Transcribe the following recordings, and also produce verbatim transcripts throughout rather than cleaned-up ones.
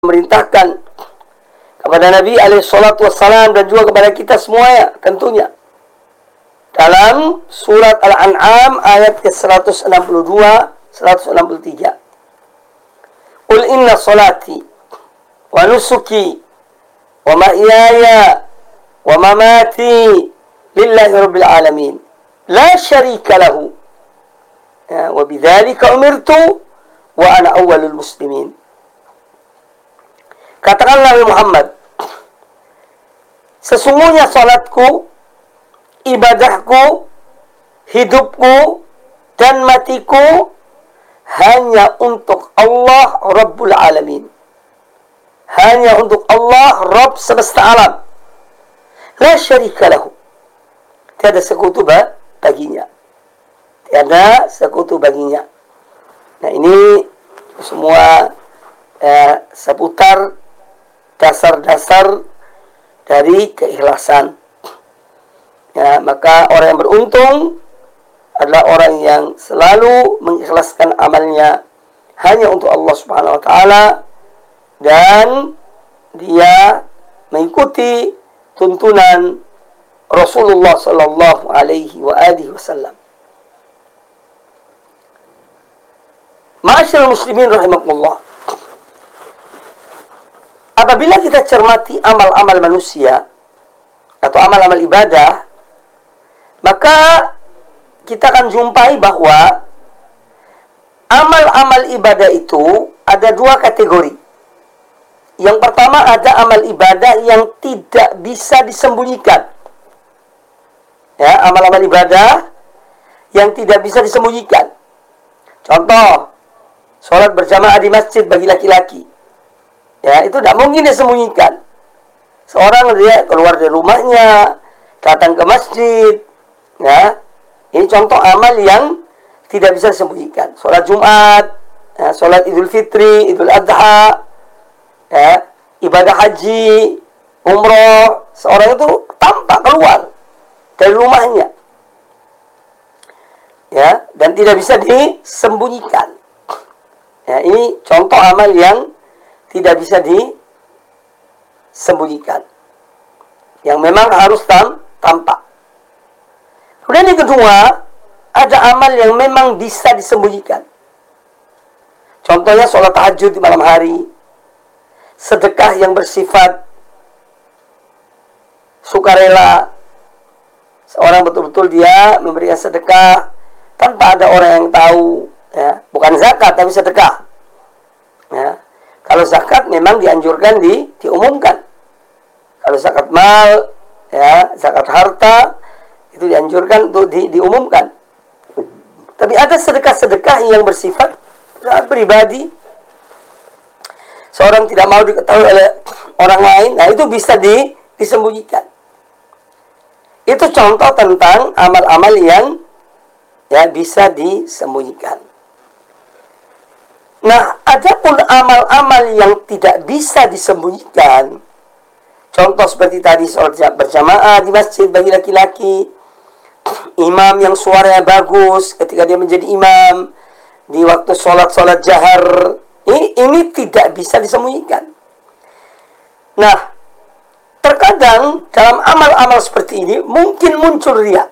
memerintahkan kepada Nabi alaihi salatu wassalam dan juga kepada kita semuanya tentunya. Dalam surat Al-An'am ayat ke seratus enam puluh dua seratus enam puluh tiga. Qul inna salati wa nusuki wa mahyaya wa mamati lillahi rabbil alamin la syarika lahu wa bidzalika umirtu wa ana awwalul muslimin. Katakanlah Muhammad, sesungguhnya salatku, ibadahku, hidupku, dan matiku hanya untuk Allah Rabbul Alamin. Hanya untuk Allah Rabb semesta alam. La syarika lahu. Tiada sekutu baginya. Tiada sekutu baginya. Nah, ini semua eh, seputar dasar-dasar dari keikhlasan. Ya, maka orang yang beruntung adalah orang yang selalu mengikhlaskan amalnya hanya untuk Allah Subhanahu wa taala dan dia mengikuti tuntunan Rasulullah sallallahu alaihi wa alihi wasallam. Ma'asyiral muslimin rahimakumullah. Apabila kita cermati amal-amal manusia atau amal-amal ibadah, maka kita akan jumpai bahwa amal-amal ibadah itu ada dua kategori. Yang pertama, ada amal ibadah yang tidak bisa disembunyikan. Ya, amal-amal ibadah yang tidak bisa disembunyikan. Contoh, sholat berjamaah di masjid bagi laki-laki. Ya, itu tidak mungkin disembunyikan. Seorang dia keluar dari rumahnya, datang ke masjid. Ya, ini contoh amal yang tidak bisa disembunyikan. Sholat Jumat, ya, sholat Idul Fitri, Idul Adha, ya, ibadah haji, umroh. Seorang itu tampak keluar dari rumahnya. Ya, dan tidak bisa disembunyikan. Ya, ini contoh amal yang tidak bisa disembunyikan, yang memang harus tam, tampak. Kemudian yang kedua, ada amal yang memang bisa disembunyikan. Contohnya sholat tahajud di malam hari, sedekah yang bersifat sukarela. Seorang betul-betul dia memberikan sedekah tanpa ada orang yang tahu, ya, bukan zakat tapi sedekah. Ya. Kalau zakat memang dianjurkan di diumumkan. Kalau zakat mal, ya, zakat harta itu dianjurkan untuk di, diumumkan. Tapi ada sedekah-sedekah yang bersifat pribadi. Seorang tidak mau diketahui oleh orang lain, nah itu bisa di, disembunyikan. Itu contoh tentang amal-amal yang ya bisa disembunyikan. Nah, adapun amal-amal yang tidak bisa disembunyikan, contoh seperti tadi sholat berjamaah di masjid bagi laki-laki, imam yang suaranya bagus ketika dia menjadi imam di waktu sholat-sholat jahar, ini, ini tidak bisa disembunyikan. Nah, terkadang dalam amal-amal seperti ini mungkin muncul riya.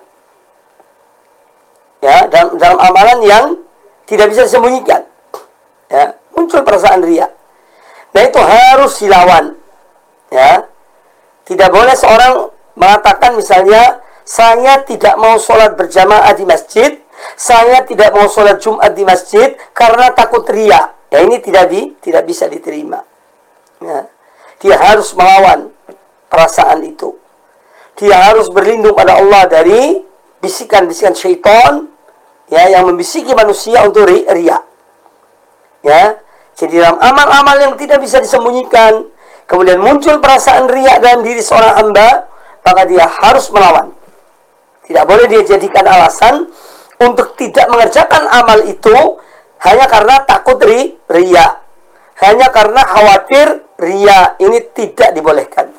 Ya, dalam, dalam amalan yang tidak bisa disembunyikan. Ya, muncul perasaan riya. Nah, itu harus dilawan. Ya. Tidak boleh seorang mengatakan misalnya, saya tidak mau sholat berjamaah di masjid, saya tidak mau sholat Jumat di masjid karena takut riya. Ya, ini tidak di, tidak bisa diterima. Ya. Dia harus melawan perasaan itu. Dia harus berlindung pada Allah dari bisikan-bisikan syaitan, ya, yang membisiki manusia untuk riya. Ya, jadi dalam amal-amal yang tidak bisa disembunyikan, kemudian muncul perasaan riya dalam diri seorang hamba, maka dia harus melawan. Tidak boleh dia jadikan alasan untuk tidak mengerjakan amal itu hanya karena takut ri, riya, hanya karena khawatir riya. Ini tidak dibolehkan.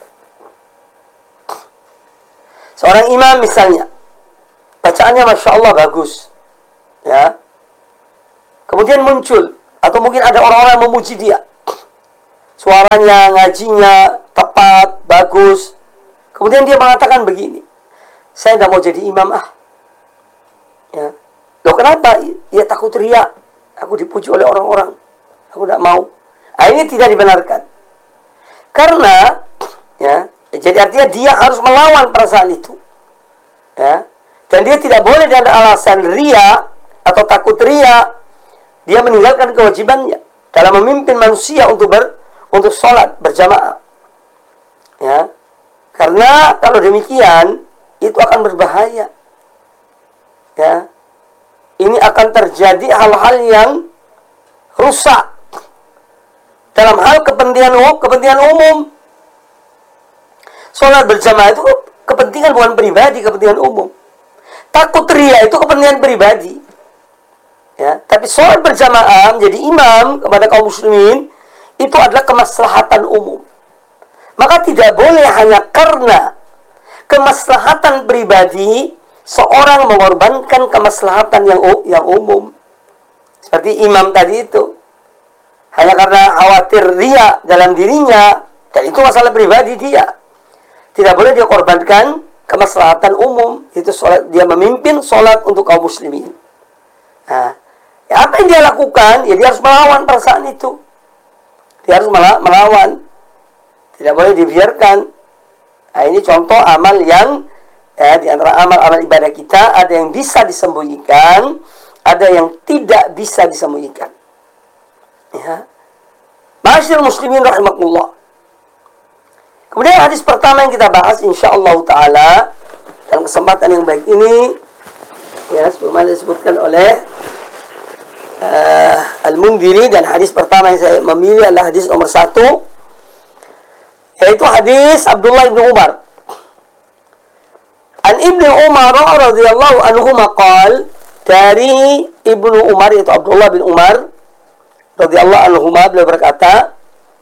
Seorang imam misalnya, bacaannya masya Allah bagus, ya, kemudian muncul atau mungkin ada orang-orang yang memuji dia, suaranya, ngajinya tepat, bagus. Kemudian dia mengatakan begini, saya tidak mau jadi imam ah. Ya. Loh kenapa? Ya takut riak. Aku dipuji oleh orang-orang. Aku tidak mau. Nah, ini tidak dibenarkan. Karena, ya, jadi artinya dia harus melawan perasaan itu. Ya. Dan dia tidak boleh dengan alasan riak atau takut riak, dia meninggalkan kewajibannya dalam memimpin manusia untuk ber, untuk sholat berjamaah. Ya. Karena kalau demikian itu akan berbahaya. Ya. Ini akan terjadi hal-hal yang rusak dalam hal kepentingan umum, kepentingan umum. Sholat berjamaah itu kepentingan bukan pribadi, kepentingan umum. Takut ria itu kepentingan pribadi. Ya, tapi sholat berjamaah menjadi imam kepada kaum muslimin itu adalah kemaslahatan umum. Maka tidak boleh hanya karena kemaslahatan pribadi seorang mengorbankan kemaslahatan yang yang umum. Seperti imam tadi itu. Hanya karena khawatir ria dalam dirinya, dan itu masalah pribadi dia. Tidak boleh dia korbankan kemaslahatan umum. Itu sholat, dia memimpin sholat untuk kaum muslimin. Nah, ya apa yang dia lakukan? Ya dia harus melawan perasaan itu. Dia harus melawan. Tidak boleh dibiarkan. Nah, ini contoh amal yang ya, di antara amal-amal ibadah kita ada yang bisa disembunyikan, ada yang tidak bisa disembunyikan. Ya. Ma'asyiral muslimin rahimakumullah. Kemudian hadis pertama yang kita bahas insyaallah taala dalam kesempatan yang baik ini, ya, sebagaimana disebutkan oleh uh, Al-Mundhiri, dan hadis pertama yang saya memilih adalah hadis nomor satu, yaitu hadis Abdullah bin Umar. An Ibnu Umar radhiyallahu anhu maqal, dari Ibnu Umar yaitu Abdullah bin Umar radhiyallahu anhu, beliau berkata,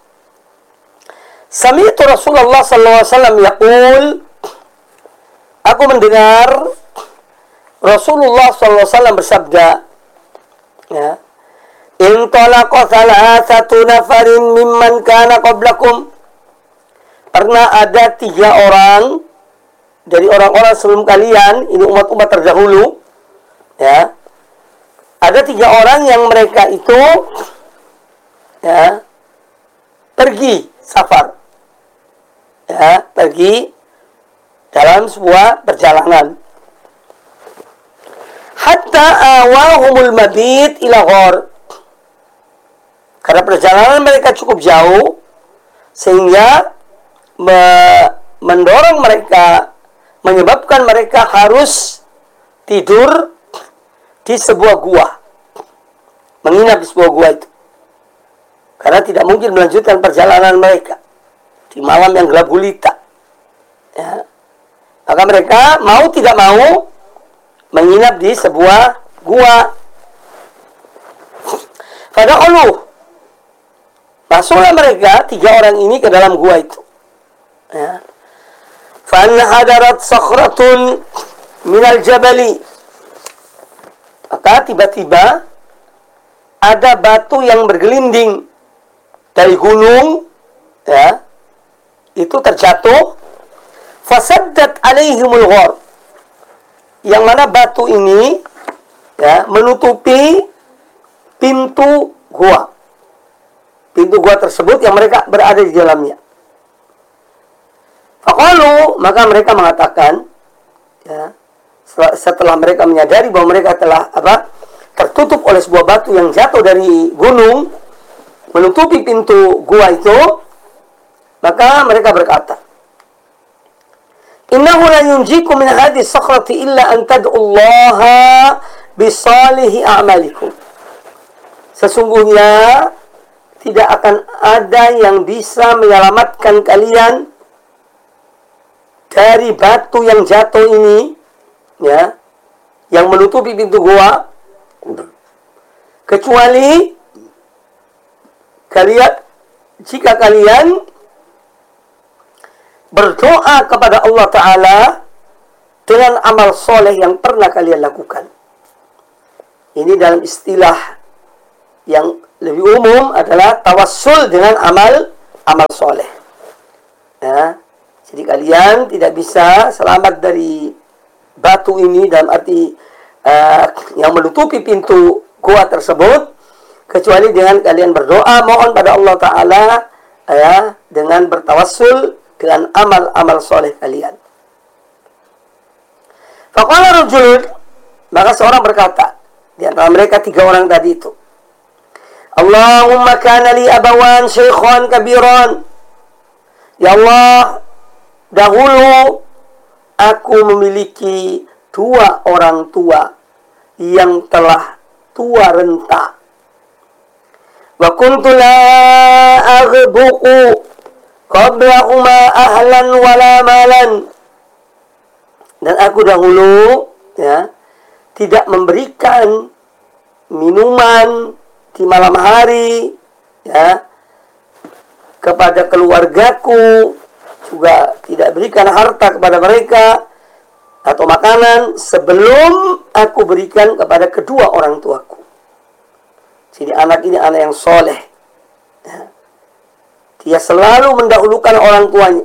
sami'tu Rasulullah sallallahu alaihi wasallam yaqul, aku mendengar Rasulullah sallallahu alaihi wasallam bersabda, ya, in talaqa thalathatu nafarin mimman kana qablakum, pernah ada tiga orang dari orang-orang sebelum kalian, ini umat-umat terdahulu, ya, ada tiga orang yang mereka itu, ya, pergi safar, ya, pergi dalam sebuah perjalanan, hatta awahumul mabit ila ghor, karena perjalanan mereka cukup jauh sehingga me mendorong mereka, menyebabkan mereka harus tidur di sebuah gua, menginap di sebuah gua itu, karena tidak mungkin melanjutkan perjalanan mereka di malam yang gelap gulita. Ya. Maka mereka mau tidak mau menginap di sebuah gua. Fadakhalu, masuklah mereka tiga orang ini ke dalam gua itu. Ya. Fanhadarat sakhratun minal jabali, maka tiba-tiba ada batu yang bergelinding dari gunung, ya, itu terjatuh. Fasaddat alaihimul ghor, yang mana batu ini, ya, menutupi pintu gua, pintu gua tersebut yang mereka berada di dalamnya. Faqalu, maka mereka mengatakan, ya, setelah mereka menyadari bahwa mereka telah apa tertutup oleh sebuah batu yang jatuh dari gunung menutupi pintu gua itu, maka mereka berkata, innahu la yunjikum min hadhihi sakhrati illa an tad'ullaha bisalihi a'malikum, sesungguhnya tidak akan ada yang bisa menyelamatkan kalian dari batu yang jatuh ini, ya, yang menutupi pintu gua, kecuali kalian, jika kalian berdoa kepada Allah Ta'ala dengan amal soleh yang pernah kalian lakukan. Ini dalam istilah yang lebih umum adalah tawassul dengan amal amal soleh. Ya. Jadi kalian tidak bisa selamat dari batu ini dalam arti uh, yang menutupi pintu gua tersebut kecuali dengan kalian berdoa mohon pada Allah Ta'ala ya, dengan bertawassul dengan amal-amal soleh kalian. Faqala rajulun, maka seorang berkata di antara mereka tiga orang tadi itu, Allahumma kana li abawan syaikhan kabiran. Ya Allah, dahulu aku memiliki dua orang tua yang telah tua renta. Wa kuntu la aghbuqu qablahuma ahlan wala malan. Dan aku dahulu ya tidak memberikan minuman di malam hari ya kepada keluargaku, juga tidak berikan harta kepada mereka atau makanan sebelum aku berikan kepada kedua orang tuaku. Jadi anak ini anak yang soleh ya. Dia selalu mendahulukan orang tuanya,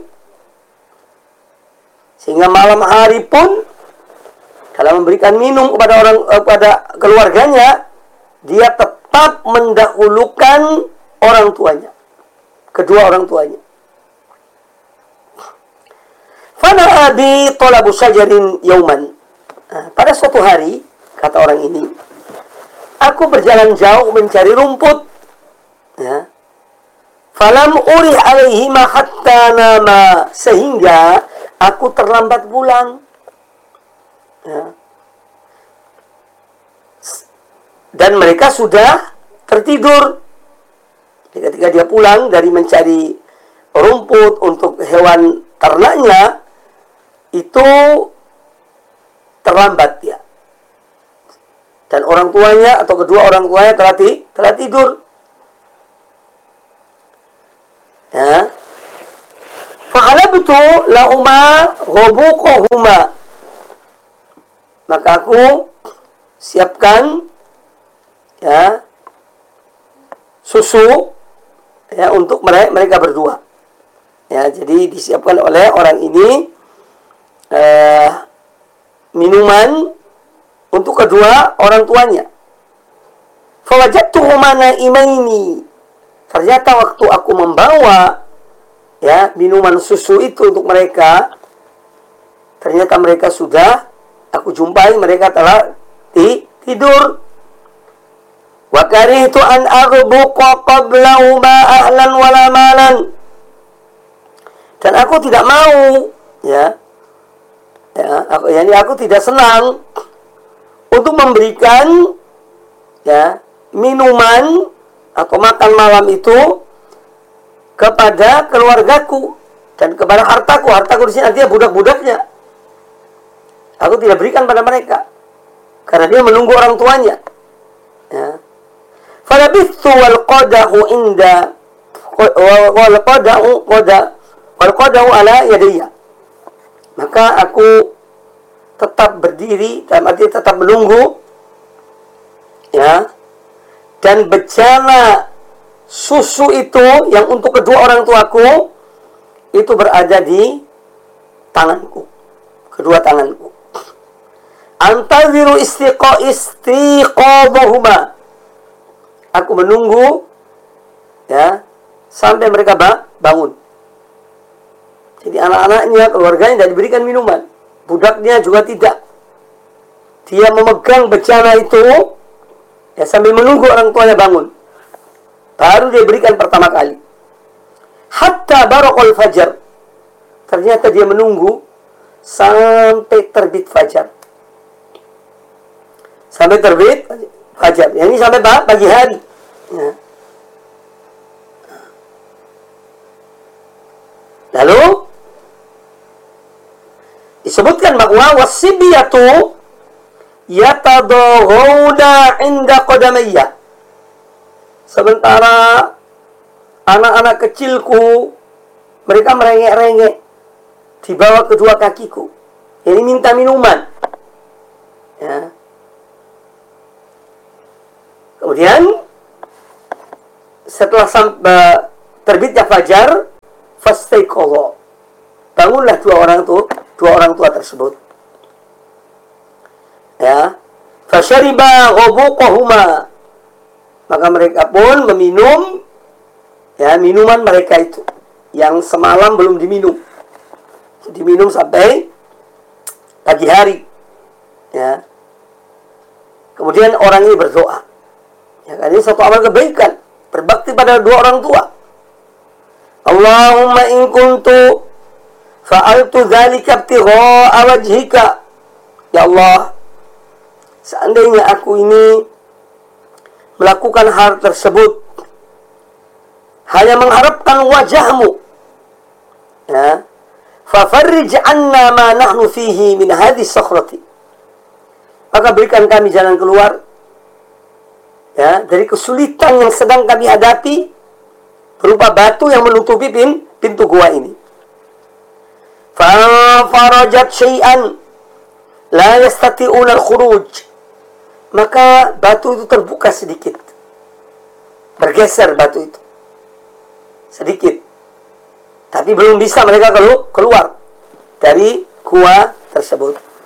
sehingga malam hari pun dalam memberikan minum kepada orang kepada keluarganya, dia tetap mendahulukan orang tuanya, kedua orang tuanya. Fana abi talabu syajarin yauman. Nah, pada suatu hari, kata orang ini, aku berjalan jauh mencari rumput. Ya. Falam urih alaihima hatta nama, sehingga aku terlambat pulang. Ya. Dan mereka sudah tertidur. Ketika dia pulang dari mencari rumput untuk hewan ternaknya, itu terlambat dia. Dan orang tuanya atau kedua orang tuanya telah, ti, telah tidur. Ya. Fa'alabtu lahuma ghabuqahuma. Maka aku siapkan ya susu ya untuk mereka, mereka berdua. Ya, jadi disiapkan oleh orang ini eh, minuman untuk kedua orang tuanya. Fawajadtuhuma naimaini. Ternyata waktu aku membawa ya minuman susu itu untuk mereka, ternyata mereka sudah aku jumpai mereka telah di, tidur. Wa karihtu an aghbuqa qablahuma ahlan wala malan. Dan aku tidak mau ya, ya aku, yani aku tidak senang untuk memberikan ya minuman atau makan malam itu kepada keluargaku dan kepada hartaku. Hartaku di sini artinya budak-budaknya. Aku tidak berikan pada mereka karena dia menunggu orang tuanya. Ya. Falabithu wal qadahu inda wal qadahu qada wal qadahu ala yadayya. Maka aku tetap berdiri, dalam arti tetap menunggu ya. Dan bejana susu itu yang untuk kedua orang tuaku itu berada di tanganku, kedua tanganku. Antaziru istiqa istiqamahuma. Aku menunggu ya sampai mereka bangun. Jadi anak-anaknya, keluarganya tidak diberikan minuman, budaknya juga tidak. Dia memegang bejana itu ya sambil menunggu orang tuanya bangun. Baru dia berikan pertama kali. Hatta baraqal fajar. Ternyata dia menunggu sampai terbit fajar. Sampai terbit fajar. Yang ini sampai pagi hari. Ya. Lalu disebutkan bahwa wasibiyatu yatadaghawna inda qadamayya. Sementara anak-anak kecilku mereka merengek-rengek di bawah kedua kakiku. Ini minta minuman. Ya. Kemudian setelah sampai terbitnya fajar, fastaiqadha. Bangunlah dua orang tua, dua orang tua tersebut. Ya. Fasyariba ghabuqahuma. Maka mereka pun meminum ya minuman mereka itu yang semalam belum diminum. Diminum sampai pagi hari. Ya. Kemudian orang ini berdoa. Ya kan, ini satu amal kebaikan, berbakti pada dua orang tua. Allahumma in kuntu fa'altu dzalika ibtigha'a wajhika. Ya Allah, seandainya aku ini melakukan hal tersebut hanya mengharapkan wajahmu, ya, fafarrij anna ma nahnu fihi min hadhihi sakhrati. Maka berikan kami jalan keluar ya dari kesulitan yang sedang kami hadapi berupa batu yang menutupi pin, pintu gua ini. Fa farajat syai'an la yastati'una al-khuruj. Maka batu itu terbuka sedikit. Bergeser batu itu. Sedikit. Tapi belum bisa mereka keluar dari gua tersebut.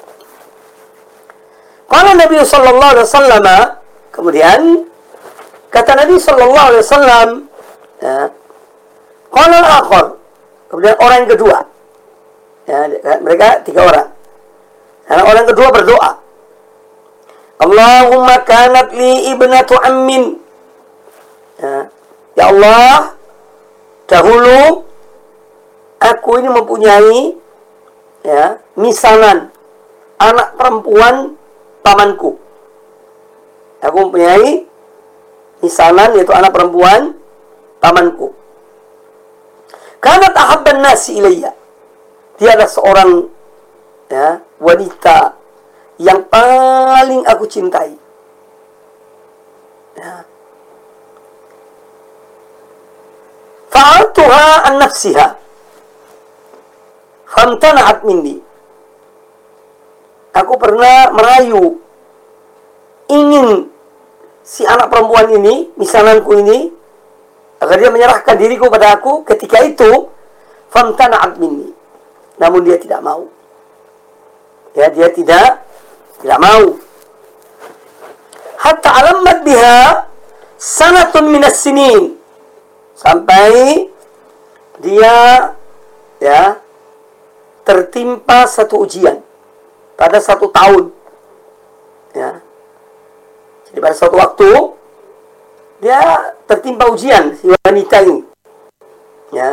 Kalau Nabi sallallahu alaihi wasallam, kemudian kata Nabi sallallahu alaihi wasallam, ya, qala al-akhar, kemudian orang yang kedua. Ya, mereka tiga orang. Karena orang kedua berdoa, Allahumma kanat li ibnatu ammin. Ya, ya Allah, dahulu aku ini mempunyai ya misanan anak perempuan pamanku. Aku mempunyai misanan yaitu anak perempuan pamanku. Kanat ahabban nasi ilayya. Dia adalah seorang ya, wanita yang paling aku cintai. Ya. Fa'altuha an nafsiha famtana'at minni. Aku pernah merayu ingin si anak perempuan ini, misananku ini, agar dia menyerahkan diriku pada aku. Ketika itu famtana'at minni, namun dia tidak mau. Ya, dia tidak tidak mau. Hatta alammat biha sanatun minas sinin, sampai dia ya tertimpa satu ujian pada satu tahun. Ya. Jadi pada suatu waktu dia tertimpa ujian si wanita ini. Ya.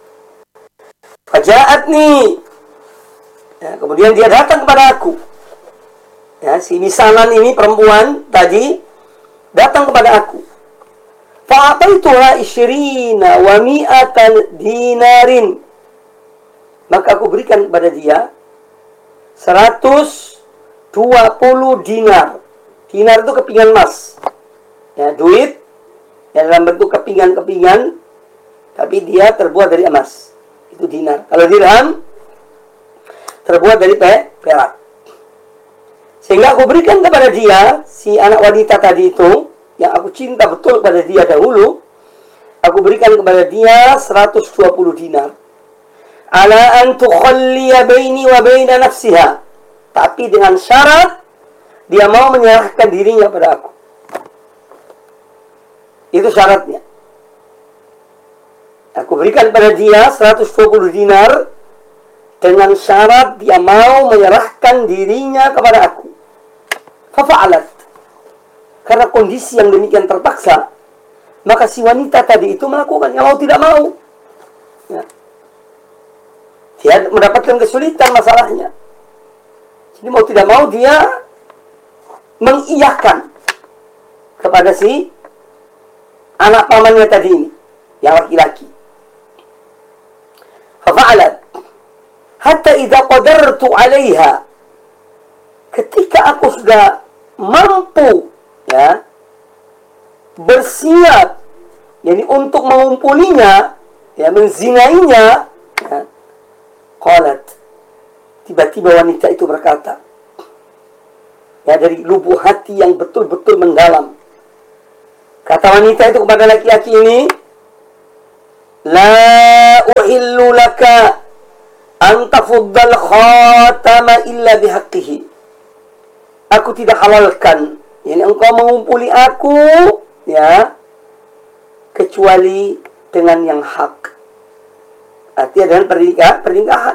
Faja'atni. Ya, kemudian dia datang kepada aku. Ya, si misanan ini perempuan tadi datang kepada aku. Fa'ataituha isyrina wa mi'atan dinarin. Maka aku berikan kepada dia seratus dua puluh dinar. Dinar itu kepingan emas. Ya, duit yang dalam bentuk kepingan-kepingan, tapi dia terbuat dari emas. Itu dinar. Kalau dirham terbuat dari pe perak. Sehingga aku berikan kepada dia, si anak wanita tadi itu, yang aku cinta betul pada dia dahulu, aku berikan kepada dia seratus dua puluh dinar. Ala an tukhalliya baini wa baina nafsiha. Tapi dengan syarat dia mau menyerahkan dirinya pada aku. Itu syaratnya. Aku berikan pada dia seratus dua puluh dinar dengan syarat dia mau menyerahkan dirinya kepada aku. Fafa'alat. Karena kondisi yang demikian terpaksa, maka si wanita tadi itu melakukan, yang mau tidak mau. Ya. Dia mendapatkan kesulitan masalahnya. Jadi mau tidak mau dia mengiyakan kepada si anak pamannya tadi ini, yang laki-laki. Fafa'alat. Hatta idza qadartu 'alaiha. Ketika aku sudah mampu ya bersiap yani untuk mengumpulinya, ya menzinainya, ya, qalat, tiba-tiba wanita itu berkata, ya dari lubuk hati yang betul-betul mendalam, kata wanita itu kepada laki-laki ini, La uhillu laka an tafuddal khatama illa bihaqqihi. Aku tidak halalkan, yani engkau mengumpuli aku, ya, kecuali dengan yang hak. Artinya dengan pernikahan, pernikahan.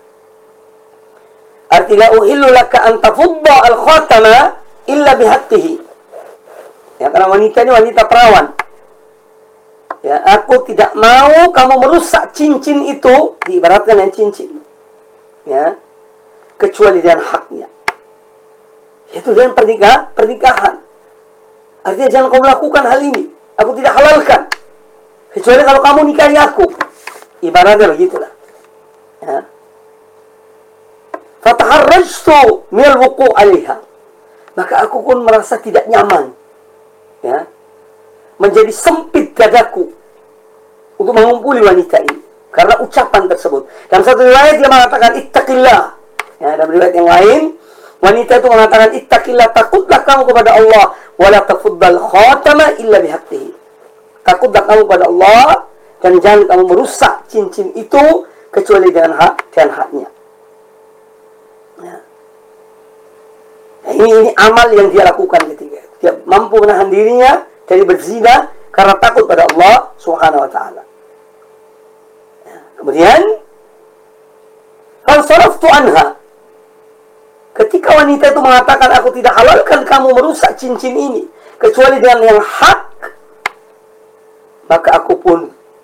Artinya uhillu laka an tafudda al khatama illa bihaqqihi. Ya, karena wanita ini wanita perawan. Ya, aku tidak mau kamu merusak cincin itu, diibaratkan dengan cincin, ya, kecuali dengan haknya. Itu dengan pernikahan, pernikahan. Artinya jangan kau melakukan hal ini. Aku tidak halalkan. Kecuali kalau kamu nikahi aku. Ibaratnya begitulah. Ya. Fataharrajtu minal wuqu' 'alaiha. Maka aku pun merasa tidak nyaman. Ya. Menjadi sempit dadaku untuk mengumpuli wanita ini karena ucapan tersebut. Dalam satu riwayat dia mengatakan ittaqillah. Ya, dalam riwayat yang lain wanita itu mengatakan ittaqillah, takutlah kamu kepada Allah, wala tafuddal khatama illa bihaqqihi. Takutlah kamu kepada Allah dan jangan kamu merusak cincin itu kecuali dengan hak dan haknya. Ya. Nah, ini, ini amal yang dia lakukan ketika itu. Dia mampu menahan dirinya dari berzina karena takut pada Allah Subhanahu wa taala. Ya. Kemudian fansaraftu anha. Ketika wanita itu mengatakan aku tidak halalkan kamu merusak cincin ini kecuali dengan yang hak, maka aku pun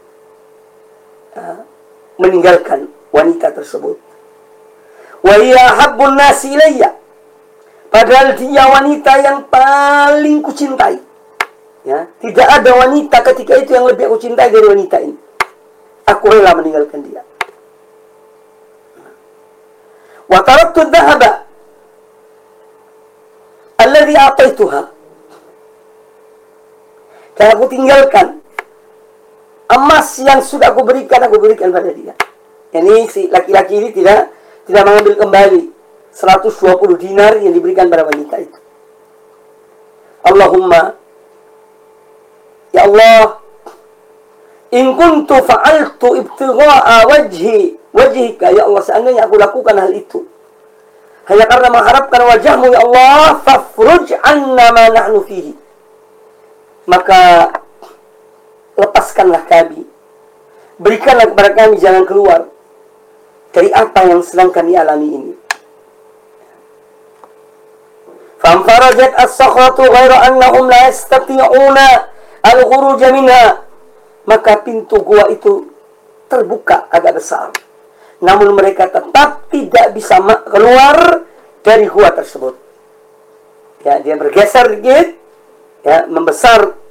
uh, meninggalkan wanita tersebut. Wa hiya habbun nasi ilayya. Padahal dia wanita yang paling kucintai. Ya, tidak ada wanita ketika itu yang lebih aku cintai dari wanita ini. Aku rela meninggalkan dia. Wa taraktu dhahaba alladhi a'taituha. Dan aku tinggalkan emas yang sudah aku berikan, aku berikan pada dia. Ini si laki-laki ini tidak tidak mengambil kembali seratus dua puluh dinar yang diberikan pada wanita itu. Allahumma, ya Allah, in kuntu fa'altu ibtigha'a wajhi wajhika, ya Allah, seandainya aku lakukan hal itu hanya karena mengharapkan wajahmu, ya Allah, fafruj anna ma nahnu fihi, maka lepaskanlah kami, berikanlah kepada kami jalan keluar dari apa yang sedang kami alami ini. Famfarajat as-sakhratu ghaira annahum la yastati'una al-khuruj minha. Maka pintu gua itu terbuka agak besar, namun mereka tetap tidak bisa keluar dari gua tersebut. Ya, dia bergeser dikit, ya, membesar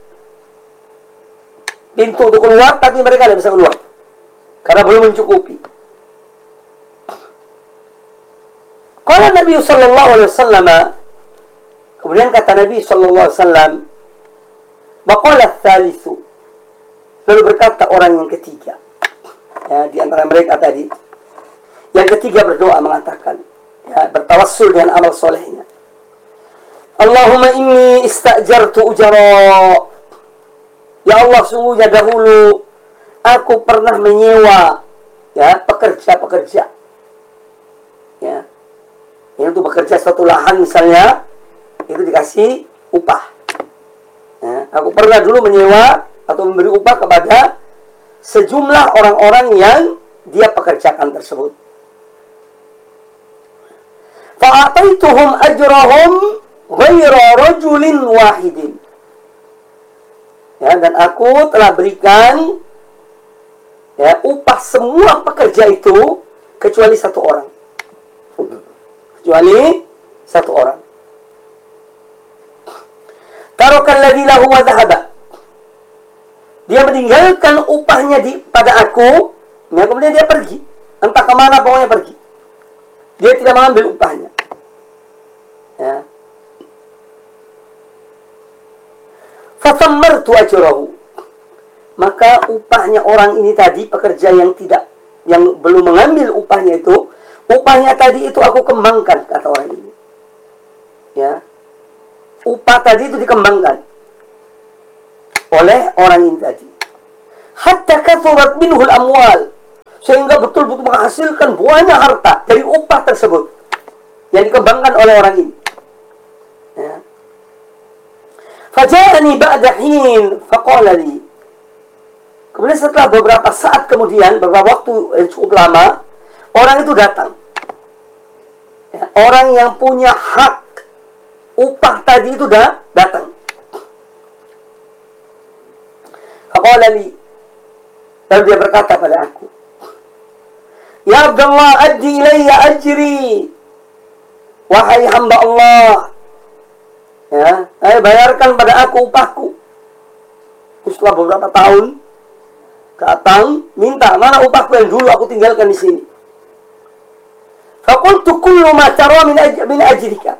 pintu untuk keluar, tapi mereka tidak bisa keluar karena belum mencukupi. Qala Nabi sallallahu alaihi wasallam, kemudian kata Nabi sallallahu alaihi wasallam, baqala tsalitsu, lalu berkata orang yang ketiga, ya, di antara mereka tadi, yang ketiga berdoa mengatakan, ya, bertawassul dengan amal solehnya. Allahumma inni istajartu ujara. Ya Allah, sungguhnya dahulu aku pernah menyewa, ya, pekerja-pekerja. Ya. Yang itu bekerja suatu lahan misalnya, itu dikasih upah. Ya, aku pernah dulu menyewa atau memberi upah kepada sejumlah orang-orang yang dia pekerjakan tersebut. Fa'ataituhum ajrahum ghaira rajulin wahidin. Ya, dan aku telah berikan, ya, upah semua pekerja itu kecuali satu orang. Kecuali satu orang. Tarakal ladzi lahu wa dhahaba. Dia meninggalkan upahnya di pada aku, ya, kemudian dia pergi. Entah kemana pokoknya pergi. Dia tidak mengambil upahnya. Ya. Fatammartu ajrahu. Maka upahnya orang ini tadi, pekerja yang tidak, yang belum mengambil upahnya itu, upahnya tadi itu aku kembangkan, kata orang ini. Ya. Upah tadi itu dikembangkan oleh orang ini tadi. hatta kathurat minhul amwal, sehingga betul-betul menghasilkan banyak harta dari upah tersebut yang dikembangkan oleh orang ini. Ya. Faja'ani ba'da hin faqala li. Kemudian setelah beberapa saat kemudian, beberapa waktu yang cukup lama, orang itu datang. Ya, orang yang punya hak upah tadi itu dah datang. Faqala li. Lalu dia berkata pada aku, "Ya Abdullah, addi ilayya ajri." Wahai hamba Allah, ya, ayo bayarkan pada aku upahku. Setelah beberapa tahun datang, minta, mana upahku yang dulu aku tinggalkan di sini. Faqultu kullu ma tara min aj min ajrika.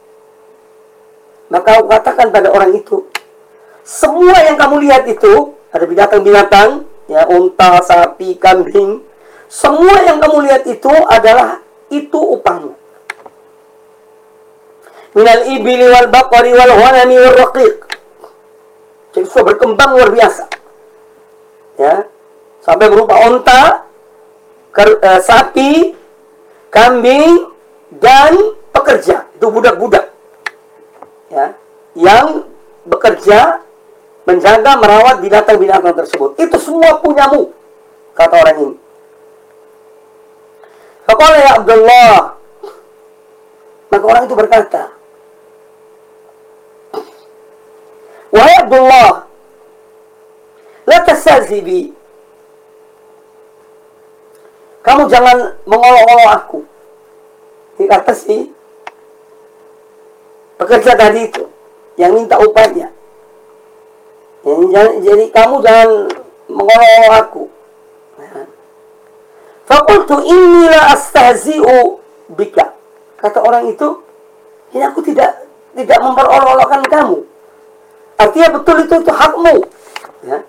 Maka aku katakan pada orang itu, semua yang kamu lihat itu, ada binatang-binatang, ya, unta, sapi, kambing, semua yang kamu lihat itu adalah itu upahmu. Minal ibili wal baqari wal ghanami wal raqiq. Jadi sudah berkembang luar biasa. Ya, sampai berupa unta, ker, uh, sapi, kambing, dan pekerja. Itu budak-budak. Ya, yang bekerja menjaga, merawat binatang-binatang tersebut. Itu semua punyamu, kata orang ini. Faqala ya Abdullah. Maka orang itu berkata, wahai Abdullah, la tastazi bi. Kamu jangan mengolok-olok aku. Ini kata si pekerja tadi itu yang minta upahnya. Jadi kamu jangan mengolok-olok aku. Faqultu inni la astahzi'u bika. Kata orang itu, ini aku tidak tidak memperolok-olokkan kamu. Artinya betul itu itu hakmu. Ya.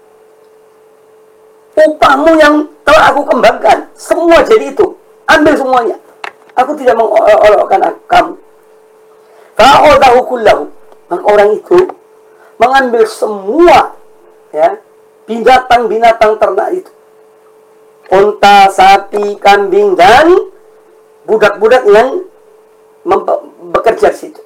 Upahmu yang telah aku kembangkan, semua jadi itu. Ambil semuanya. Aku tidak mengolok-olokkan kamu. Fa'adahu kullahu. Maka orang itu mengambil semua, ya, binatang-binatang ternak itu. Unta, sapi, kambing, dan budak-budak yang bekerja di situ.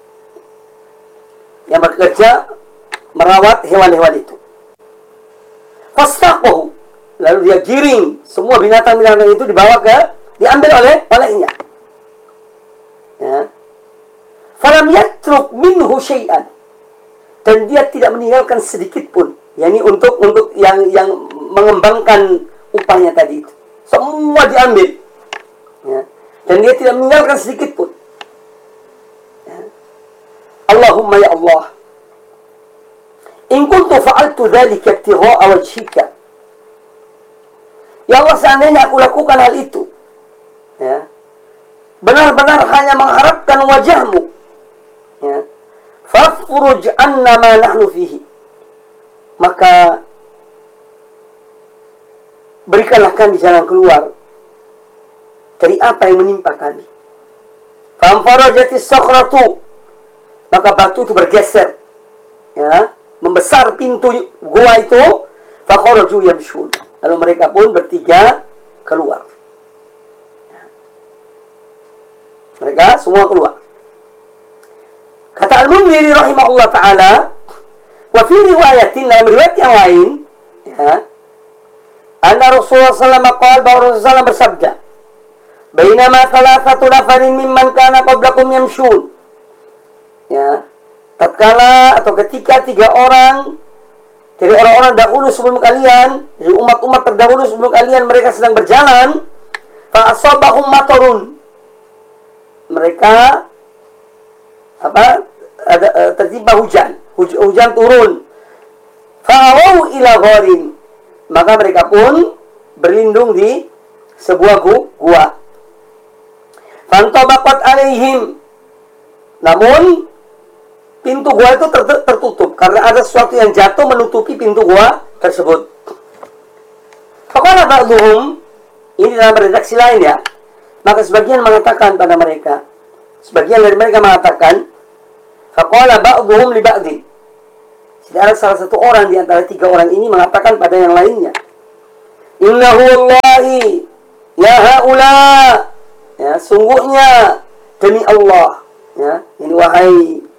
Yang bekerja merawat hewan-hewan itu. Fastaqahu. Lalu dia giring semua binatang-binatang itu dibawa ke, diambil oleh olehnya. Ya. Falam yatruk minhu syai'an. Dan dia tidak meninggalkan sedikit pun. Yani untuk untuk yang yang mengembangkan upahnya tadi itu. Semua diambil. Ya. Dan dia tidak meninggalkan sedikit pun. Ya. Allahumma ya Allah, in kuntu fa'altu dhalika ibtigha'a wajhika. Ya Allah, seandainya aku lakukan hal itu, ya, benar-benar hanya mengharapkan wajahmu, ya, fafruj anna ma nahnu fihi. Maka berikanlah kami jalan keluar dari apa yang menimpa kami. Famfarajatis sakhratu. Maka batu itu bergeser, ya, membesar pintu gua itu. Fakharaju yamshun. Lalu mereka pun bertiga keluar. Mereka semua keluar. Kata Al-Munziri rahimahullah ta'ala, wa fi riwayatin, dalam riwayat yang lain, ya, anna Rasulullah sallallahu alaihi wasallam qala, bahwa Rasulullah sallallahu alaihi wasallam bersabda, bainama thalathatu nafarin mimman kana qablakum yamshun. Ya, tatkala atau ketika tiga orang dari orang-orang dahulu sebelum kalian, dari umat-umat terdahulu sebelum kalian, mereka sedang berjalan, fa asabahum matarun. Mereka apa? Ada tertimpa hujan, hujan, hujan turun. Fa'awu ila gharin. Maka mereka pun berlindung di sebuah gua. Fantabaqat alaihim. Namun pintu gua itu tertutup karena ada sesuatu yang jatuh menutupi pintu gua tersebut. Faqala ba'dhum, ini dalam redaksi lain ya. Maka sebagian mengatakan pada mereka, sebagian dari mereka mengatakan, faqala ba'dhum li ba'dhin. Tidak ada salah satu orang di antara tiga orang ini mengatakan pada yang lainnya, innahu wallahi ya haula, ya sungguhnya demi Allah, ya ini wahai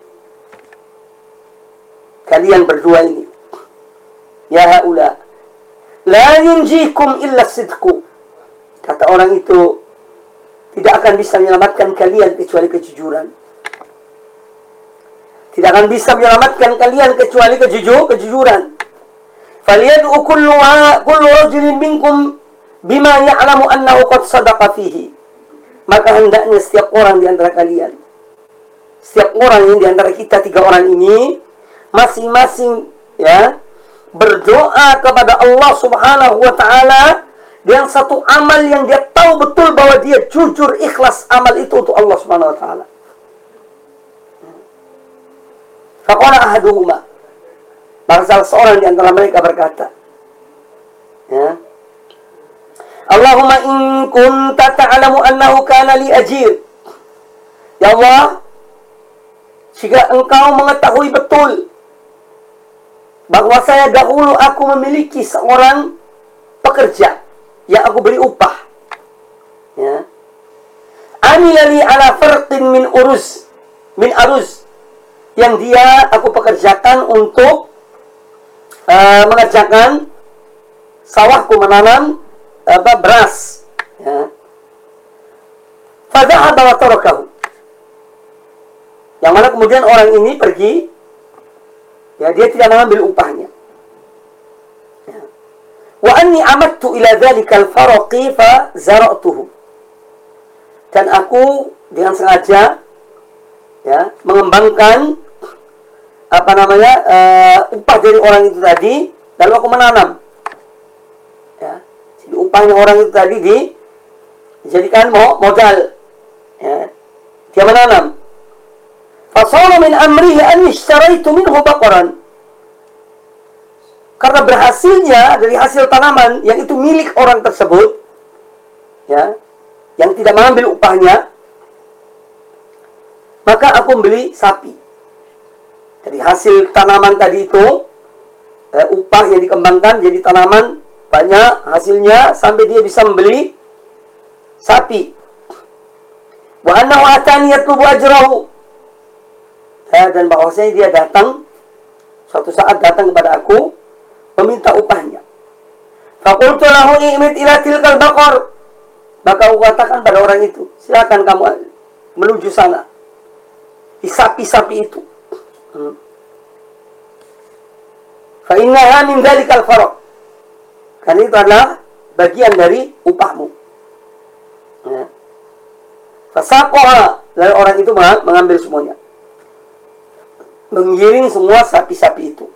kalian berdua ini, ya haula la yunjikum illa sidqu, kata orang itu, tidak akan bisa menyelamatkan kalian kecuali kejujuran. Tidak akan bisa menyelamatkan kalian kecuali kejujur, kejujuran. Falyad'u kullu kullu rajulin minkum bima ya'lamu annahu qad sadaqa fihi. Maka hendaknya setiap orang di antara kalian, setiap orang yang di antara kita tiga orang ini, masing-masing ya berdoa kepada Allah Subhanahu wa taala dengan satu amal yang dia tahu betul bahwa dia jujur ikhlas amal itu untuk Allah Subhanahu wa taala. Faqala ahaduhuma, maka salah seorang di antara mereka berkata, ya, Allahumma in kunta ta'lamu annahu kana li ajir. Ya Allah, jika engkau mengetahui betul bahwa saya dahulu aku memiliki seorang pekerja yang aku beri upah, ya, amilani ala farqin min uruz min aruz, yang dia aku pekerjakan untuk uh, mengerjakan sawahku, menanam apa beras, ya. Fadhahaba wa tarakahu, yang mana kemudian orang ini pergi, ya dia tidak mengambil upahnya. Ya. Wa anni amadtu ila dzalika al-faraqi fa zara'tuhu, dan aku dengan sengaja ya mengembangkan apa namanya uh, upah dari orang itu tadi, lalu aku menanam, ya. Jadi upahnya orang itu tadi dijadikan modal, ya. Dia menanam. Fasala min amrihi an ishtaraitu minhu baqaran, karena berhasilnya dari hasil tanaman yang itu milik orang tersebut, ya, yang tidak mengambil upahnya, maka aku membeli sapi. Dari hasil tanaman tadi itu, eh, upah yang dikembangkan jadi tanaman banyak hasilnya sampai dia bisa membeli sapi. Wa annahu atani yatlubu ajrahu, ya, dan bahwasanya dia datang suatu saat datang kepada aku meminta upahnya. Faqultu lahu i'mid ila tilkal baqar, maka aku katakan pada orang itu, silakan kamu menuju sana di sapi-sapi itu. Hmm. Fa innaha min dzalikal faraq, karena itu adalah bagian dari upahmu. Ya. Fasaqaha, lalu orang itu mengambil semuanya, menggiring semua sapi-sapi itu.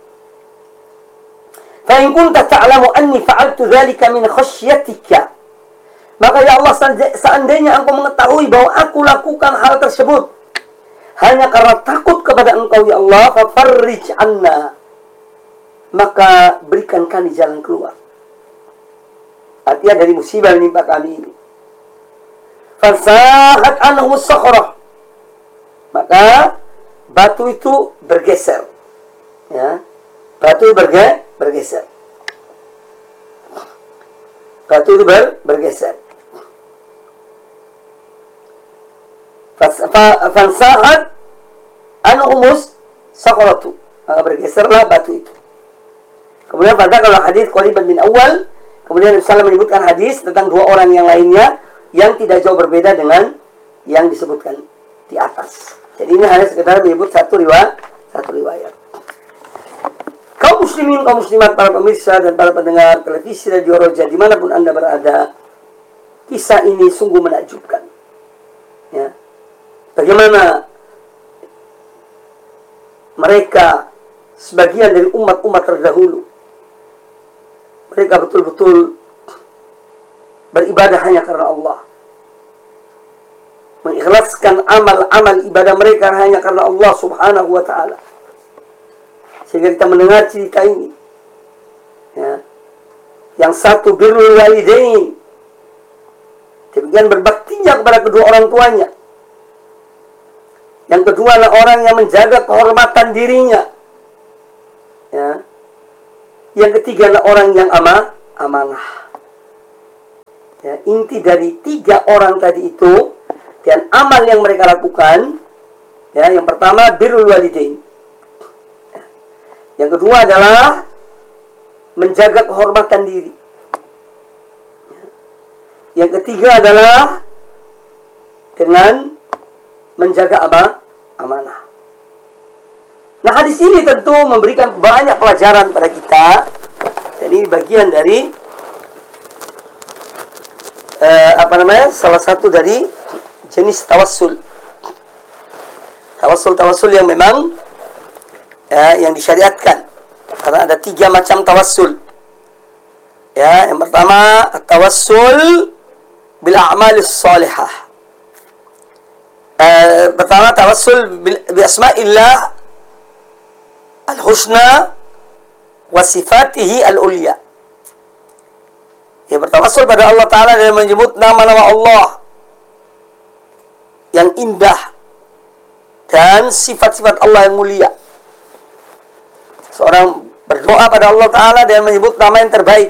Fa in kunta ta'lamu anni fa'altu dzalika min khasyyatika, maka ya Allah, seandainya engkau mengetahui bahwa aku lakukan hal tersebut hanya karena takut kepada engkau ya Allah, fafarrij anna, maka berikan kami jalan keluar, artinya dari musibah yang menimpa kami ini. Fasahat anhu sakhrah, maka batu itu bergeser, ya, batu itu berge bergeser batu itu ber bergeser Fansahat anhumus sakhratu, maka bergeserlah batu itu. Kemudian pada kalau hadis qariban min awal, kemudian Nabi sallallahu alaihi wasallam menyebutkan hadis tentang dua orang yang lainnya yang tidak jauh berbeda dengan yang disebutkan di atas. Jadi ini hanya sekedar menyebut satu riwayat, satu riwayat. Kaum muslimin, kaum muslimat, para pemirsa dan para pendengar televisi Radio Roja dimanapun Anda berada, kisah ini sungguh menakjubkan, ya. Bagaimana mereka sebagian dari umat-umat terdahulu, mereka betul-betul beribadah hanya karena Allah, mengikhlaskan amal-amal ibadah mereka hanya karena Allah Subhanahu wa ta'ala. Sehingga kita mendengar cerita ini, ya. Yang satu birrul walidain, demikian berbaktinya kepada kedua orang tuanya. Yang kedua adalah orang yang menjaga kehormatan dirinya, Ya. Yang ketiga adalah orang yang ama, amanah. Ya, inti dari tiga orang tadi itu dan amal yang mereka lakukan, ya, yang pertama birrul walidain. Ya. Yang kedua adalah menjaga kehormatan diri. Ya. Yang ketiga adalah dengan menjaga apa? Amanah. Nah, hadis ini tentu memberikan banyak pelajaran pada kita. Jadi bagian dari eh, apa namanya? Salah satu dari jenis tawassul. Tawassul-tawassul yang memang ya, yang disyariatkan. Karena ada tiga macam tawassul. Ya, yang pertama tawassul bil a'malis salihah. Eh, pertama tawassul bi asma'illah al-husna wa sifatihi al-ulya. Yang bertawassul pada Allah Ta'ala dan menyebut nama-nama Allah yang indah dan sifat-sifat Allah yang mulia. Seorang berdoa pada Allah Ta'ala dan menyebut nama yang terbaik.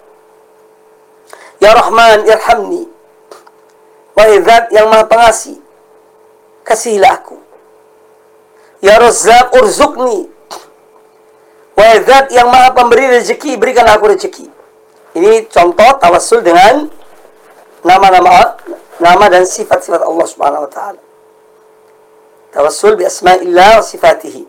Ya Rahman, irhamni. Wahai Zat yang Maha Pengasih, kasihilah aku. Ya Razzaq, urzukni. Wahai Zat yang Maha Pemberi rezeki, berikan aku rezeki. Ini contoh tawassul dengan nama-nama nama dan sifat-sifat Allah Subhanahu wa taala. Tawassul bi asma'illah wa sifatihi.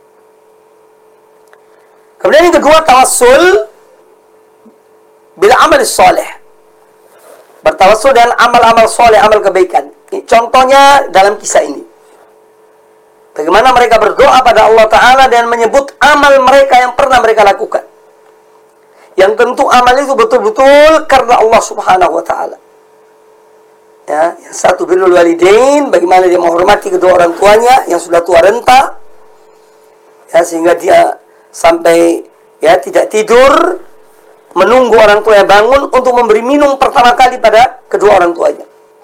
Kemudian yang kedua tawassul bil amal salih. Bertawassul dengan amal-amal saleh, amal kebaikan. Contohnya dalam kisah ini. Bagaimana mereka berdoa pada Allah Ta'ala dan menyebut amal mereka yang pernah mereka lakukan. Yang tentu amal itu betul-betul karena Allah Subhanahu Wa Ta'ala. Ya, yang satu birrul walidain, bagaimana dia menghormati kedua orang tuanya yang sudah tua renta, ya, sehingga dia sampai ya tidak tidur menunggu orang tuanya bangun untuk memberi minum pertama kali pada kedua orang tuanya.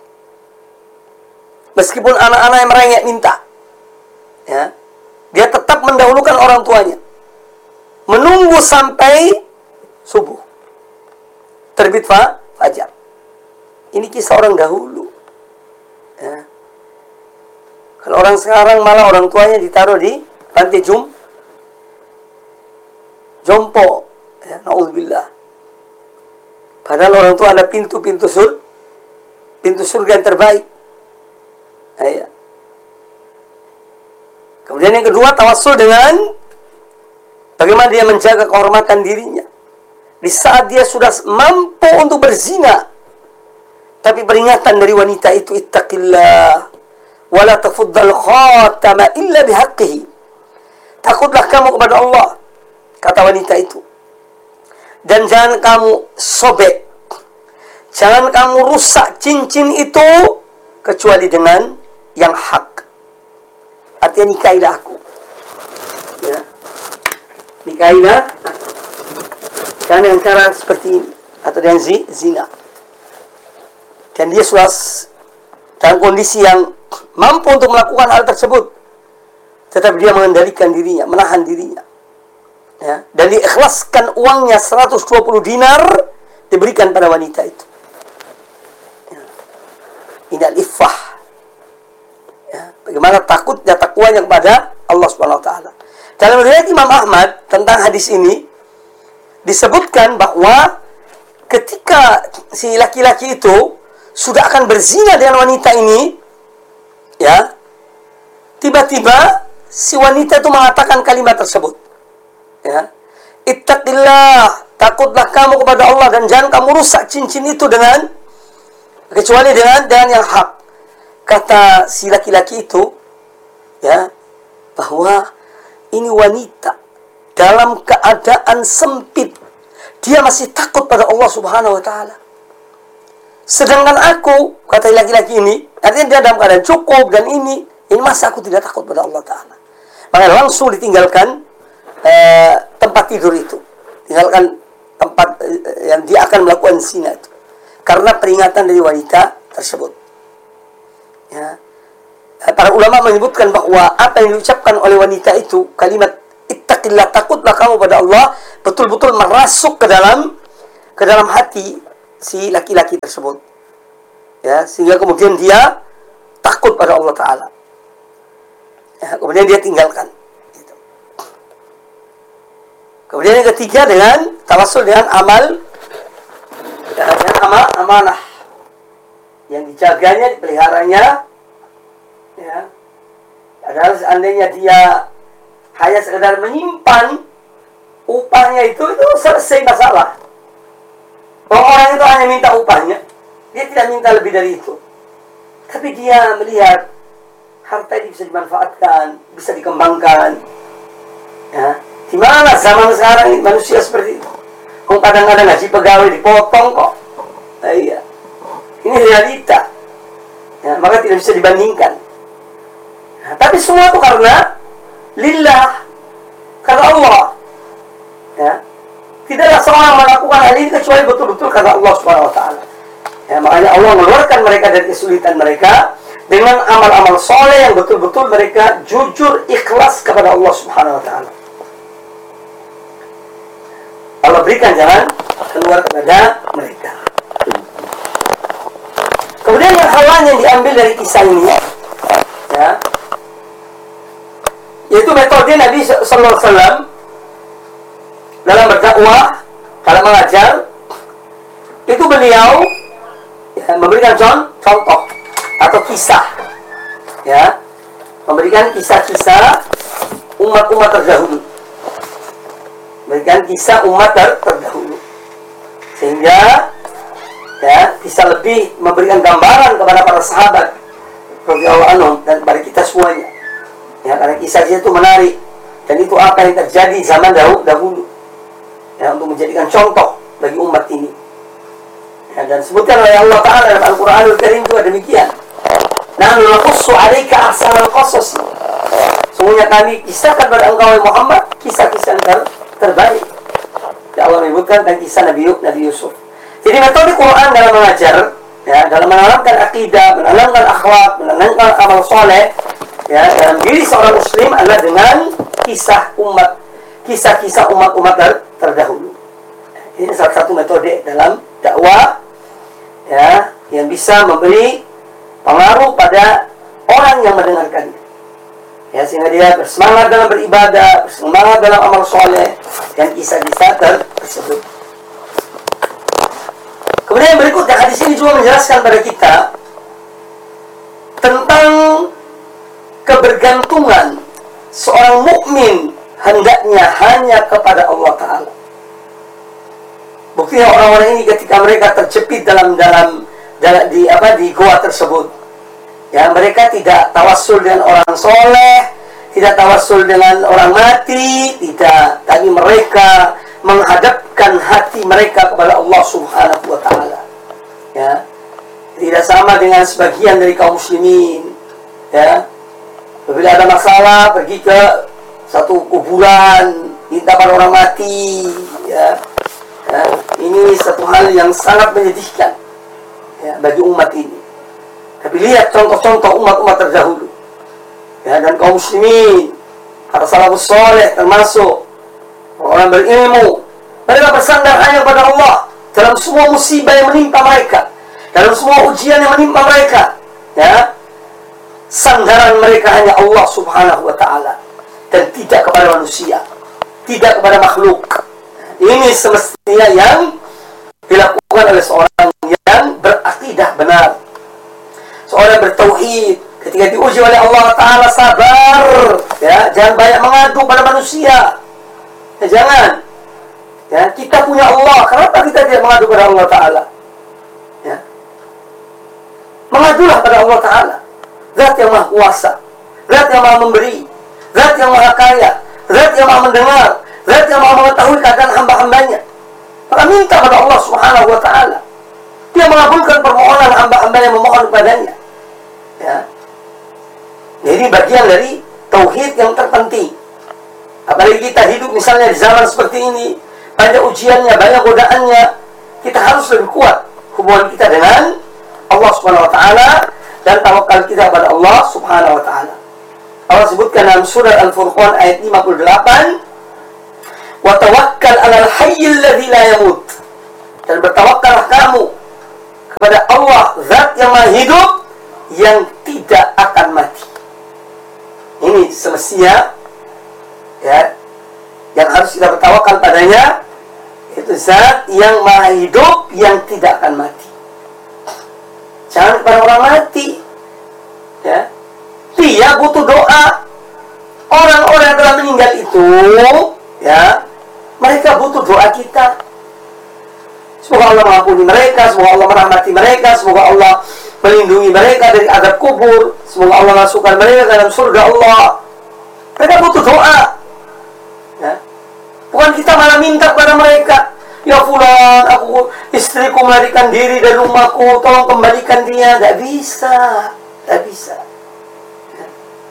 Meskipun anak-anak yang merengek minta, ya, dia tetap mendahulukan orang tuanya, menunggu sampai subuh, terbit fajar. Ini kisah orang dahulu. Ya. Kalau orang sekarang malah orang tuanya ditaruh di panti jum, jompo, ya, naudzubillah. Padahal orang tua ada pintu-pintu sur, pintu surga yang terbaik. Ya. Kemudian yang kedua tawassul dengan bagaimana dia menjaga kehormatan dirinya di saat dia sudah mampu untuk berzina. Tapi peringatan dari wanita itu, ittaqillah wa la tafuddal khatama illa bihaqqihi. Takutlah kamu kepada Allah, kata wanita itu. Dan jangan kamu sobek, jangan kamu rusak cincin itu kecuali dengan yang hak. Artinya nikahilah aku. Ya. Nikahilah aku. Jangan dengan cara seperti ini atau dengan zi, zina. Dan dia sudah dalam kondisi yang mampu untuk melakukan hal tersebut, tetapi dia mengendalikan dirinya, menahan dirinya, ya, dan diikhlaskan uangnya seratus dua puluh dinar diberikan pada wanita itu. Ya. Ini al-iffah, ya, bagaimana takutnya takwanya kepada Allah Subhanahu wa taala. Dalam riwayat Imam Ahmad tentang hadis ini disebutkan bahwa ketika si laki-laki itu sudah akan berzina dengan wanita ini, ya, tiba-tiba si wanita itu mengatakan kalimat tersebut, ya, ittaqillah, takutlah kamu kepada Allah dan jangan kamu rusak cincin itu dengan kecuali dengan dengan yang hak. Kata si laki-laki itu, ya, bahwa ini wanita dalam keadaan sempit, dia masih takut pada Allah Subhanahu wa taala. Sedangkan aku, kata laki-laki ini, artinya dia dalam keadaan cukup dan ini, ini masa aku tidak takut pada Allah Ta'ala. Maka langsung ditinggalkan eh, tempat tidur itu. Tinggalkan tempat eh, yang dia akan melakukan zina itu. Karena peringatan dari wanita tersebut. Ya. Para ulama menyebutkan bahwa apa yang diucapkan oleh wanita itu, kalimat ittaqillah, takutlah kamu pada Allah, betul-betul merasuk ke dalam ke dalam hati si laki-laki tersebut. Ya, sehingga kemudian dia takut pada Allah Ta'ala. Ya, kemudian dia tinggalkan. Gitu. Kemudian yang ketiga dengan tawassul dengan amal, ya, dengan amal amanah yang dijaganya, dipeliharanya. Ya, adalah seandainya dia hanya sekedar menyimpan upahnya itu, itu selesai masalah. Orang itu hanya minta upahnya, dia tidak minta lebih dari itu. Tapi dia melihat harta ini bisa dimanfaatkan, bisa dikembangkan. Ya, di mana zaman sekarang ini manusia seperti itu? Oh, kadang-kadang gaji pegawai dipotong kok. Nah, iya, ini realita. Ya, maka tidak bisa dibandingkan. Nah, tapi semua itu karena lillah, karena Allah. Ya, tidaklah seorang melakukan hal ini kecuali betul-betul karena Allah Subhanahu Wa Taala. Ya, makanya Allah mengeluarkan mereka dari kesulitan mereka dengan amal-amal soleh yang betul-betul mereka jujur ikhlas kepada Allah Subhanahu Wa Taala. Allah berikan jalan keluar kepada mereka. Kemudian yang hal lain yang diambil dari kisah ini, ya, yaitu metode Nabi Sallallahu Alaihi Wasallam dalam berdakwah, dalam mengajar. Itu beliau, ya, memberikan contoh atau kisah, ya, memberikan kisah-kisah umat-umat terdahulu, memberikan kisah umat ter terdahulu, sehingga, ya, bisa lebih memberikan gambaran kepada para sahabat radhiyallahu anhum dan kepada kita semuanya. Ya, karena kisah-kisah itu menarik dan itu apa yang terjadi zaman dahulu, ya, untuk menjadikan contoh bagi umat ini. Ya, dan sebutkan oleh Allah Ta'ala dalam Al-Quranul Karim juga demikian. Nahnu naqussu 'alaika ahsanal qasas. Sungguhnya kami kisahkan pada engkau Muhammad kisah-kisah yang ter terbaik. Ya, Allah menyebutkan tentang kisah Nabi Nabi Yusuf. Jadi metode Quran dalam mengajar, ya, dalam menanamkan akidah, menanamkan akhlak, menanamkan amal soleh, ya, dalam diri seorang muslim adalah dengan kisah umat, kisah-kisah umat-umat ter terdahulu. Ini salah satu metode dalam dakwah, ya, yang bisa memberi pengaruh pada orang yang mendengarkannya, ya, sehingga dia bersemangat dalam beribadah, bersemangat dalam amal soleh dan kisah-kisah tersebut. Kemudian yang berikutnya, hadis ini juga menjelaskan pada kita tentang kebergantungan seorang mukmin hendaknya hanya kepada Allah Ta'ala. Buktinya orang-orang ini ketika mereka terjepit dalam dalam, dalam di apa di goa tersebut, ya, mereka tidak tawassul dengan orang soleh, tidak tawassul dengan orang mati, tidak, tapi mereka menghadapkan hati mereka kepada Allah Subhanahu Wa Taala. Ya, tidak sama dengan sebagian dari kaum muslimin. Ya, apabila ada masalah pergi ke satu kuburan, minta pada orang mati. Ya. Ya, ini satu hal yang sangat menyedihkan, ya, bagi umat ini. Tapi lihat contoh-contoh umat-umat terdahulu, ya, dan kaum muslimin, para salafus soleh termasuk orang berilmu, mereka bersandar hanya pada Allah dalam semua musibah yang menimpa mereka, dalam semua ujian yang menimpa mereka. Ya, sandaran mereka hanya Allah Subhanahu Wa Taala dan tidak kepada manusia, tidak kepada makhluk. Ini semestinya yang dilakukan oleh seorang yang berakidah benar, seorang bertauhid. Ketika diuji oleh Allah Ta'ala, sabar, ya, jangan banyak mengadu pada manusia, ya, jangan, ya, kita punya Allah, kenapa kita tidak mengadu pada Allah Ta'ala? Ya, mengadulah pada Allah Ta'ala, Zat yang maha kuasa, Zat yang maha memberi, Zat yang maha kaya, Zat yang maha mendengar, Zat yang maha mengetahui keadaan hamba-hambanya. Maka minta pada Allah Subhanahu Wa Ta'ala, Dia mengabulkan permohonan hamba-hamba yang memohon kepadanya. Ya, jadi bagian dari tauhid yang terpenting. Apalagi kita hidup misalnya di zaman seperti ini, banyak ujiannya, banyak godaannya, kita harus lebih kuat hubungan kita dengan Allah Subhanahu Wa Taala dan tawakal kita kepada Allah Subhanahu Wa Taala. Allah sebutkan dalam surah Al-Furqan ayat lima puluh delapan, wa tawakkal 'alal hayyil ladzi la yamut. Dan bertawakkallah kamu kepada Allah, zat yang maha hidup yang tidak akan mati. Ini semestinya ya, yang harus kita bertawakal padanya, itu zat yang maha hidup yang tidak akan mati. Jangan kepada orang mati. Ya, dia butuh doa. Orang-orang yang telah meninggal itu, ya, mereka butuh doa kita. Semoga Allah mengampuni mereka, semoga Allah merahmati mereka, semoga Allah melindungi mereka dari azab kubur, semoga Allah masukkan mereka dalam surga Allah. Mereka butuh doa. Ya. Bukan kita malah minta kepada mereka, ya fulan, aku istriku melarikan diri dari rumahku, tolong kembalikan dia. Tidak bisa, tidak bisa. Ya.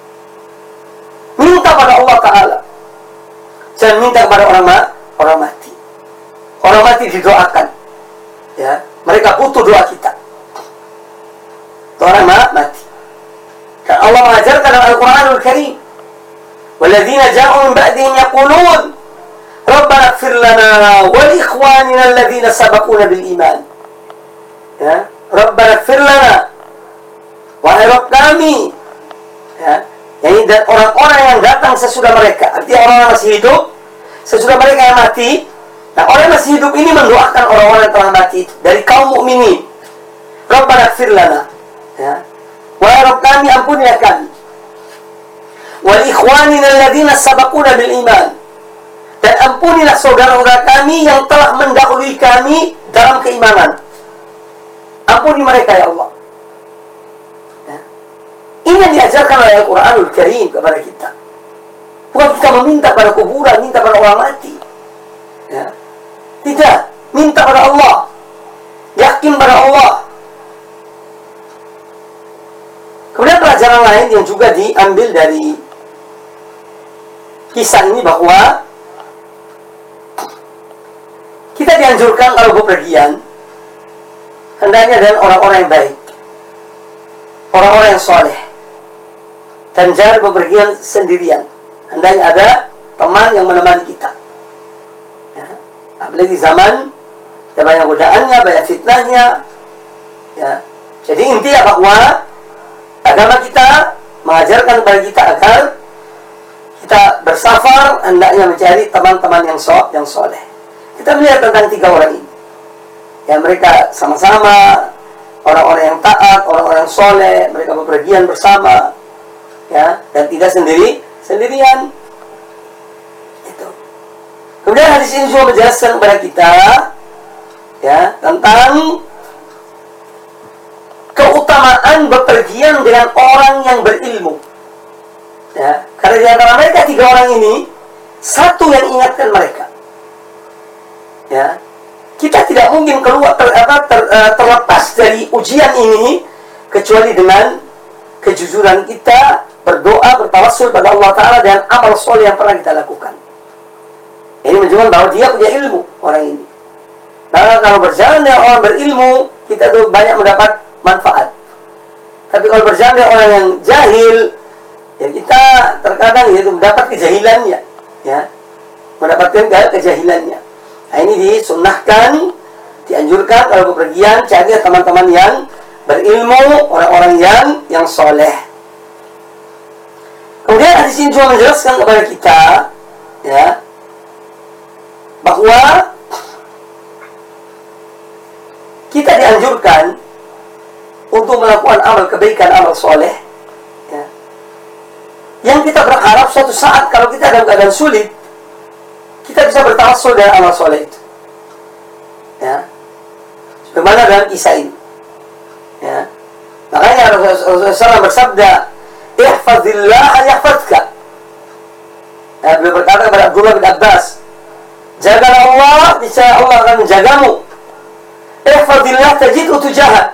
Minta pada Allah Ta'ala. Jangan minta kepada orang ma orang mati. Orang mati didoakan. Ya, mereka butuh doa kita. Orang ma mati. Dan Allah mengajarkan dalam Al-Quranul Karim, وَالَّذِينَ جَاءُوا مِنْ بَعْدِهِمْ يَقُولُونَ رَبَّنَا اغْفِرْ لَنَا وَلِإِخْوَانِنَا الَّذِينَ سَبَقُونَا بِالْإِيمَانِ. Ya, رَبَّنَا اغْفِرْ لَنَا, wahai Rabb kami. Ya, ini dan orang-orang yang datang sesudah mereka, artinya orang yang masih hidup sesudah mereka yang mati. Nah, orang yang masih hidup ini mendoakan orang-orang yang telah mati dari kaum mukminin. Rabbana ighfir lana. Ya. Wahai Rabb kami, ampunilah kami. Wal ikhwanina alladziina sabaquna bil iman. Dan ampunilah saudara-saudara kami yang telah mendahului kami dalam keimanan. Ampuni mereka ya Allah. Ya. Ini yang diajarkan oleh Al-Quranul Karim kepada kita. Bukan kita meminta pada kuburan, minta pada orang mati. Ya. Tidak, minta pada Allah, yakin pada Allah. Kemudian pelajaran lain yang juga diambil dari kisah ini bahwa kita dianjurkan kalau bepergian hendaknya dengan orang-orang yang baik, orang-orang yang soleh, dan jangan bepergian sendirian. Hendaknya ada teman yang menemani kita. Apalagi zaman ya, banyak godaannya, banyak fitnahnya. Ya. Jadi intinya bahwa agama kita mengajarkan kepada kita agar kita bersafar hendaknya mencari teman-teman yang so, yang soleh. Kita melihat tentang tiga orang ini. Ya, mereka sama-sama orang-orang yang taat, orang-orang yang soleh, mereka bepergian bersama, ya, dan tidak sendiri sendirian. Kemudian hadis ini juga menjelaskan kepada kita ya tentang keutamaan bepergian dengan orang yang berilmu. Ya, karena di antara mereka tiga orang ini satu yang ingatkan mereka. Ya, kita tidak mungkin keluar ter, apa, ter, uh, terlepas dari ujian ini kecuali dengan kejujuran kita berdoa bertawassul pada Allah Ta'ala dan amal soleh yang pernah kita lakukan. Ini menunjukkan bahwa dia punya ilmu, orang ini. Nah, kalau berjalan dengan orang berilmu, kita tuh banyak mendapat manfaat. Tapi kalau berjalan dengan orang yang jahil, ya kita terkadang ya mendapat kejahilannya, ya, mendapatkan kejahilannya. Nah, ini disunnahkan, dianjurkan kalau bepergian cari teman-teman yang berilmu, orang-orang yang yang soleh. Kemudian hadis ini juga menjelaskan kepada kita, ya, bahwa kita dianjurkan untuk melakukan amal kebaikan, amal soleh, ya, yang kita berharap suatu saat kalau kita dalam keadaan sulit, kita bisa bertawassul dengan amal soleh itu. Ya, bagaimana dalam kisah ini. Ya, makanya Rasulullah shallallahu alaihi wasallam bersabda, "Ihfazillah yahfazka." Ya, beliau berkata kepada Abdullah bin Abbas, jagalah Allah, niscaya Allah akan menjagamu. Ihfazillah tajidhu tujahak.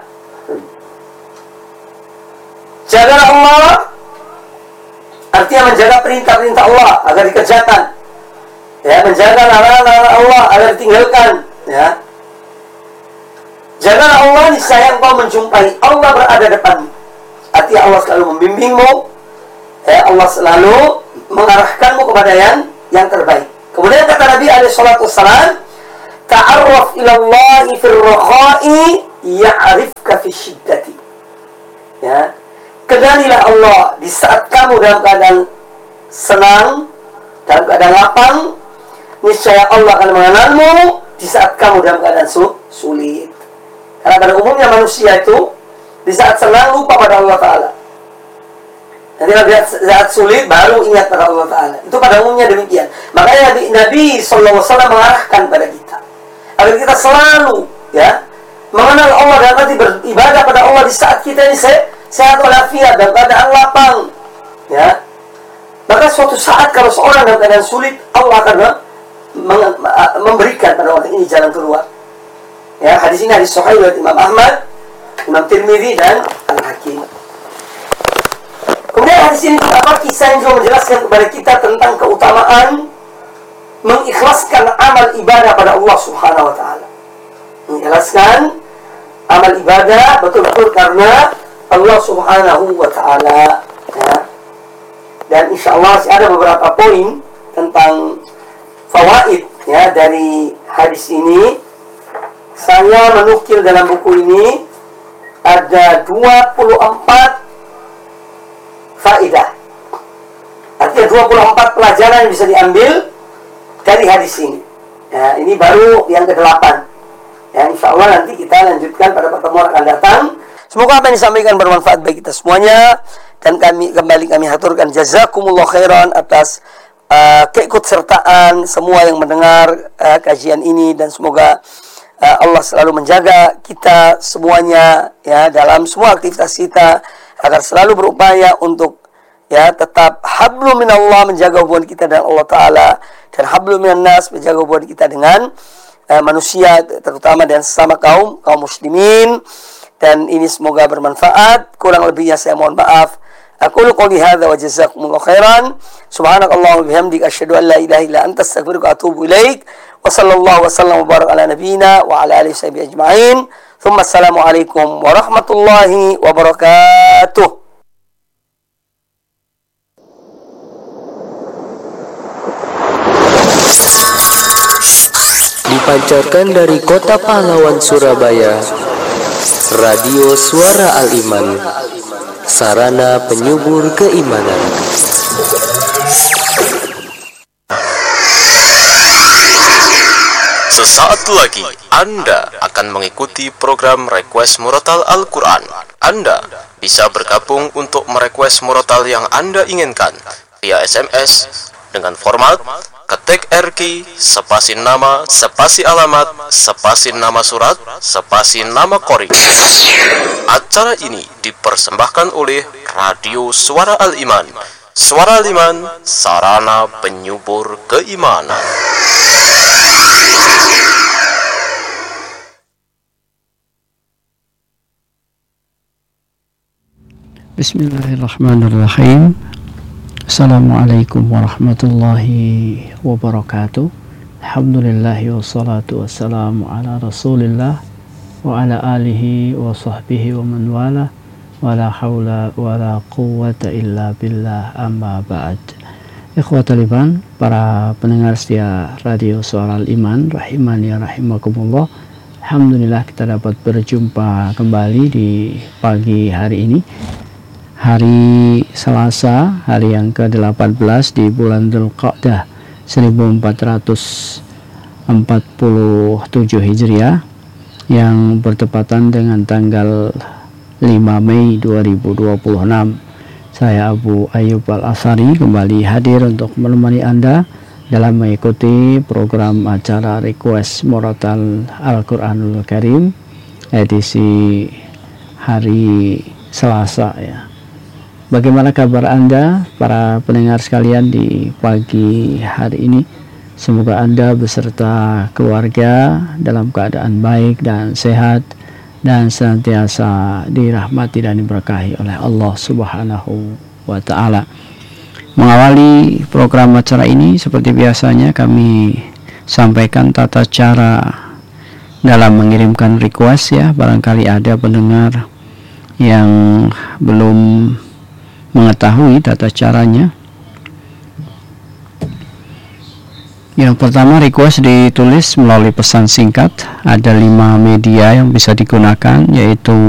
Jagalah Allah, artinya menjaga perintah-perintah Allah agar dikerjakan. Ya, menjaga larangan-larangan Allah agar ditinggalkan. Ya. Jagalah Allah, niscaya engkau menjumpai Allah berada depanmu. Artinya Allah selalu membimbingmu, Ya, Allah selalu mengarahkanmu kepada yang yang terbaik. Kemudian kata Nabi alaihi salatu wassalam, ta'arraf ila Allah fil rakha'i ya'rifka fi syiddati. Ya. Kenalilah Allah di saat kamu dalam keadaan senang, dalam keadaan lapang, niscaya Allah akan mengenalmu di saat kamu dalam keadaan sulit. Karena pada umumnya manusia itu di saat senang lupa pada Allah Ta'ala. Nanti pada saat sulit baru ingat pada Allah Ta'ala. Itu pada umumnya demikian. Makanya Nabi, Nabi shallallahu alaihi wasallam mengarahkan pada kita agar kita selalu ya mengenal Allah dan nanti beribadah pada Allah di saat kita ini se sehat walafiat dan keadaan lapang. Ya. Maka suatu saat kalau seorang dalam keadaan sulit, Allah akan memberikan pada orang ini jalan keluar. Ya, hadis ini hadis sahih dari Imam Ahmad, Imam Tirmidzi dan Al-Hakim. Kemudian hadis ini apa kisah yang juga menjelaskan kepada kita tentang keutamaan mengikhlaskan amal ibadah pada Allah Subhanahu wa taala. Mengikhlaskan amal ibadah betul-betul karena Allah Subhanahu wa taala, ya. Dan insyaallah masih ada beberapa poin tentang fawaid ya dari hadis ini. Saya menukil dalam buku ini ada dua puluh empat faidah. Artinya dua puluh empat pelajaran yang bisa diambil dari hadis ini. Ya, ini baru yang kedelapan. Ya, insyaallah nanti kita lanjutkan pada pertemuan akan datang. Semoga apa yang disampaikan bermanfaat bagi kita semuanya, dan kami kembali kami haturkan jazakumullah khairan atas uh, keikutsertaan semua yang mendengar uh, kajian ini, dan semoga uh, Allah selalu menjaga kita semuanya ya dalam semua aktivitas kita agar selalu berupaya untuk ya tetap hablum minallah, menjaga hubungan kita dengan Allah Ta'ala, dan hablum minan nas, menjaga hubungan kita dengan uh, manusia, terutama dan sesama kaum kaum muslimin. Dan ini semoga bermanfaat. Kurang lebihnya saya mohon maaf. Aqulu qouli hadza wa jazakumullahu khairan. Subhanakallahumma wa bihamdika asyhadu an la ilaha illa anta astaghfiruka wa atubu ilaik. Wa sallallahu wa sallam wa baraka ala nabiyyina wa ala alihi washabihi ajma'in. Tsumma assalamu alaikum warahmatullahi wabarakatuh. Dipancarkan dari Kota Pahlawan, Surabaya, Radio Suara Al-Iman, sarana penyubur keimanan. Sesaat lagi Anda akan mengikuti program Request Murotal Al-Quran. Anda bisa bergabung untuk merequest murotal yang Anda inginkan via S M S dengan format ketik R Q, spasi nama, spasi alamat, spasi nama surat, spasi nama qori. Acara ini dipersembahkan oleh Radio Suara Al-Iman. Suara Al-Iman, sarana penyubur keimanan. Bismillahirrahmanirrahim. Assalamualaikum warahmatullahi wabarakatuh. Alhamdulillahi wassalatu wassalamu ala rasulillah wa ala alihi wa sahbihi wa man wala wa la hawla wa la quwwata illa billah, amma ba'd. Ikhwatal iman, para pendengar setia Radio Suara Al-Iman rahimani rahimakumullah. Alhamdulillah kita dapat berjumpa kembali di pagi hari ini, hari Selasa, hari yang ke delapan belas di bulan Dzulqa'dah seribu empat ratus empat puluh tujuh Hijriah, yang bertepatan dengan tanggal lima Mei dua ribu dua puluh enam. Saya Abu Ayyub Al-Asari kembali hadir untuk menemani Anda dalam mengikuti program acara Request Murotal Al-Quranul Karim edisi hari Selasa ya. Bagaimana kabar Anda para pendengar sekalian di pagi hari ini? Semoga Anda beserta keluarga dalam keadaan baik dan sehat, dan senantiasa dirahmati dan diberkahi oleh Allah Subhanahu wa ta'ala. Mengawali program acara ini, seperti biasanya kami sampaikan tata cara dalam mengirimkan request ya. Barangkali ada pendengar yang belum mengetahui tata caranya. Yang pertama, request ditulis melalui pesan singkat. Ada lima media yang bisa digunakan, yaitu